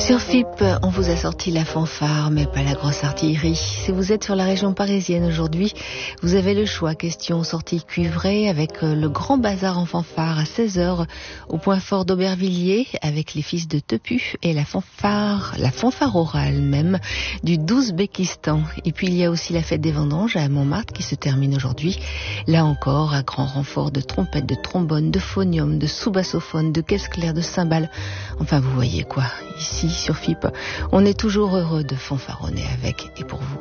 Sur FIP, on vous a sorti la fanfare, mais pas la grosse artillerie. Si vous êtes sur la région parisienne aujourd'hui, vous avez le choix. Question sortie cuivrée avec le grand bazar en fanfare à 16h au point fort d'Aubervilliers avec les fils de Tepu et la fanfare orale même du 12 Békistan. Et puis il y a aussi la fête des vendanges à Montmartre qui se termine aujourd'hui. Là encore, à grand renfort de trompettes, de trombones, de phonium, de sous-bassophone, de caisse claire, de cymbales. Enfin, vous voyez quoi. Ici, sur FIP, on est toujours heureux de fanfaronner avec et pour vous.